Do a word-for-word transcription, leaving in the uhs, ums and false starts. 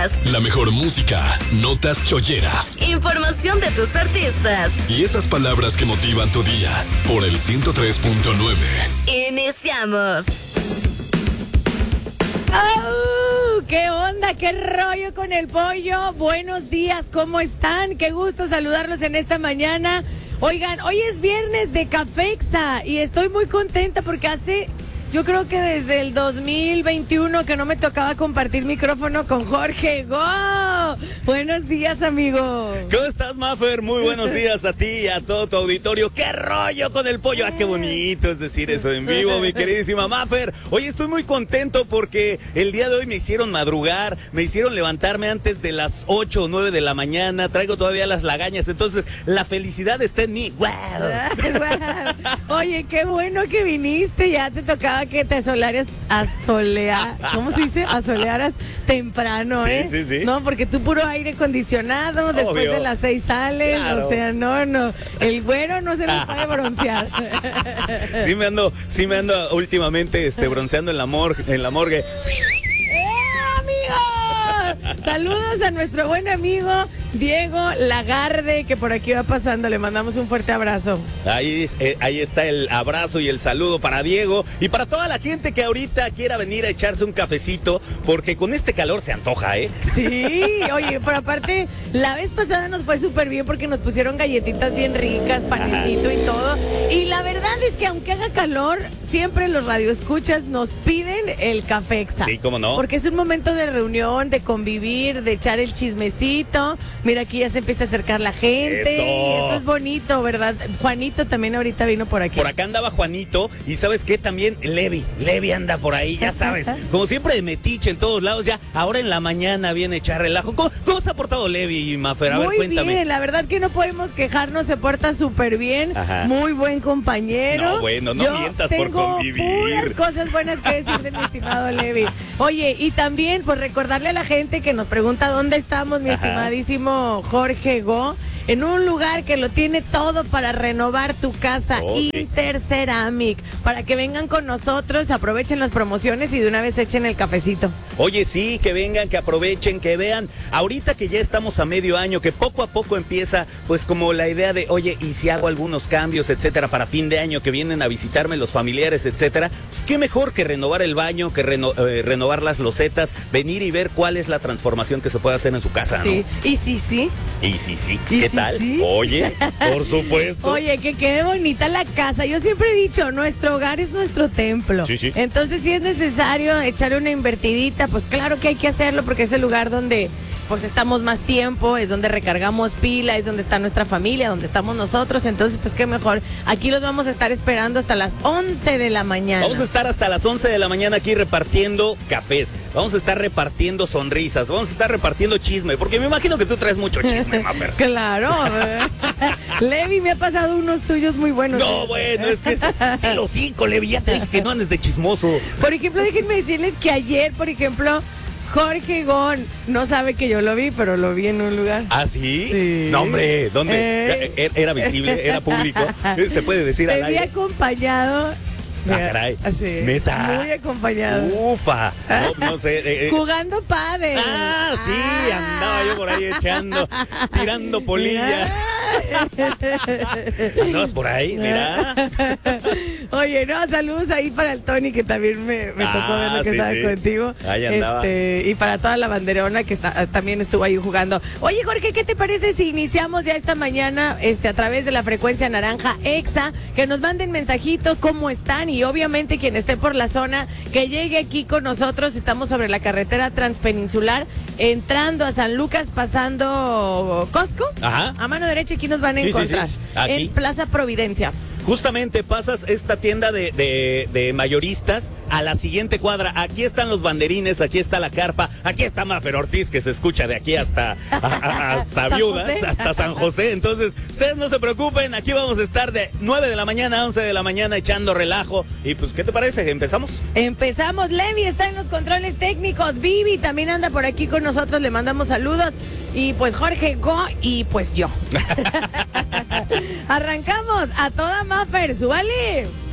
noticias, la mejor música, notas cholleras, información de tus artistas y esas palabras que motivan tu día por el ciento tres punto nueve. Iniciamos. ¡Oh! ¿Qué onda? ¿Qué rollo con el pollo? Buenos días, ¿cómo están? Qué gusto saludarlos en esta mañana. Oigan, hoy es viernes de Cafexa y estoy muy contenta porque hace, yo creo que desde el dos mil veintiuno que no me tocaba compartir micrófono con Jorge Go. Buenos días, amigo. ¿Cómo estás, Mafer? Muy buenos días a ti y a todo tu auditorio. ¡Qué rollo con el pollo! ¡Ah, qué bonito es decir eso en vivo, mi queridísima Mafer! Hoy estoy muy contento porque el día de hoy me hicieron madrugar, me hicieron levantarme antes de las ocho o nueve de la mañana. Traigo todavía las lagañas, entonces la felicidad está en mí. ¡Wow! Oye, qué bueno que viniste. Ya te tocaba que te asolearas, asolear, ¿cómo se dice? Asolearas temprano, sí, ¿eh? Sí, sí, No, porque tú puro aire acondicionado, después Obvio. de las seis sales, Claro. O sea, no, no, el güero no se nos puede broncear. Sí me ando, sí me ando últimamente este, bronceando en la morgue, en la morgue. ¡Eh, amigo! Saludos a nuestro buen amigo Diego Lagarde, que por aquí va pasando. Le mandamos un fuerte abrazo. Ahí, eh, ahí está el abrazo y el saludo para Diego y para toda la gente que ahorita quiera venir a echarse un cafecito, porque con este calor se antoja, ¿eh? Sí, oye, pero aparte, la vez pasada nos fue súper bien porque nos pusieron galletitas bien ricas, panecito y todo. Y la verdad es que aunque haga calor, siempre los radioescuchas nos piden el Cafexa. Sí, cómo no. Porque es un momento de reunión, de convivir, de echar el chismecito. Mira, aquí ya se empieza a acercar la gente. Eso. Y esto es bonito, ¿verdad? Juanito también ahorita vino por aquí. Por acá andaba Juanito y ¿sabes qué? También Levi, Levi anda por ahí, ya sabes, como siempre de metiche en todos lados, ya ahora en la mañana viene a echar relajo. ¿Cómo, cómo se ha portado Levi, Mafer? A Muy ver, cuéntame. bien, la verdad que no podemos quejarnos, se porta súper bien. Ajá. Muy buen compañero. No, bueno, no Yo mientas por tengo convivir. puras cosas buenas que decir de mi estimado Levi. Oye, y también pues recordarle a la gente que nos pregunta dónde estamos, mi Ajá. estimadísimo Jorge Go. En un lugar que lo tiene todo para renovar tu casa, Okay. Interceramic, para que vengan con nosotros, aprovechen las promociones y de una vez echen el cafecito. Oye, sí, que vengan, que aprovechen, que vean, ahorita que ya estamos a medio año, que poco a poco empieza, pues como la idea de, oye, y si hago algunos cambios, etcétera, para fin de año, que vienen a visitarme los familiares, etcétera, pues qué mejor que renovar el baño, que reno, eh, renovar las losetas, venir y ver cuál es la transformación que se puede hacer en su casa, Sí, ¿no? y sí, sí. Y sí, sí, ¿Y ¿qué sí, tal? sí? Oye, por supuesto. Oye, que quede bonita la casa. Yo siempre he dicho, nuestro hogar es nuestro templo. Sí, sí. Entonces, si es necesario echar una invertidita, pues claro que hay que hacerlo porque es el lugar donde pues estamos más tiempo, es donde recargamos pila, es donde está nuestra familia, donde estamos nosotros. Entonces, pues qué mejor. Aquí los vamos a estar esperando hasta las once de la mañana. Vamos a estar hasta las once de la mañana aquí repartiendo cafés, vamos a estar repartiendo sonrisas, vamos a estar repartiendo chisme, porque me imagino que tú traes mucho chisme, Mafer. Claro. Levi, me ha pasado unos tuyos muy buenos. No, bueno, es que el hocico, Levi, ya te dije que no andes de chismoso. Por ejemplo, déjenme decirles que ayer, por ejemplo, Jorge Gon no sabe que yo lo vi, pero lo vi en un lugar. ¿Ah, sí? Sí. No, hombre, ¿dónde? Eh. Era visible, era público, se puede decir al Te vi aire. acompañado. Ah, caray. Así, ¿Neta? muy acompañado. Ufa, no, no sé. eh, eh. Jugando padre. Ah, sí, andaba yo por ahí echando, tirando polilla. ¿Andabas por ahí? Mira. Oye, no, saludos ahí para el Tony, que también me, me tocó Ah, ver lo que sí, estaba sí. contigo. Ahí andaba. Este, y para toda la banderona que está, también estuvo ahí jugando. Oye, Jorge, ¿qué te parece si iniciamos ya esta mañana este, a través de la frecuencia naranja Exa? Que nos manden mensajitos, cómo están, y obviamente quien esté por la zona, que llegue aquí con nosotros. Estamos sobre la carretera transpeninsular, entrando a San Lucas, pasando Costco. Ajá. A mano derecha aquí nos van a Sí, sí, sí. encontrar. Aquí. En Plaza Providencia. Justamente pasas esta tienda de, de, de mayoristas a la siguiente cuadra. Aquí están los banderines, aquí está la carpa, aquí está Mafer Ortiz, que se escucha de aquí hasta, a, a, hasta San Viudas, José. hasta San José. Entonces, ustedes no se preocupen, aquí vamos a estar de nueve de la mañana a once de la mañana echando relajo. Y pues, ¿qué te parece? ¿Empezamos? Empezamos. Levi está en los controles técnicos. Vivi también anda por aquí con nosotros. Le mandamos saludos. Y pues Jorge Go y pues yo. Arrancamos a toda Mafer. ¡Súbale!